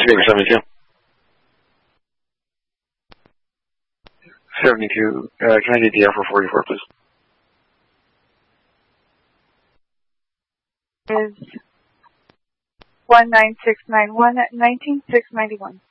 Speaker 72. 72, can I get DR for 44, please? Is 19691 at 19691.